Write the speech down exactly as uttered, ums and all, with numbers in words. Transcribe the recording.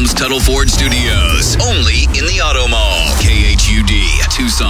Tuttle Ford Studios. Only in the Auto Mall. K H U D, Tucson.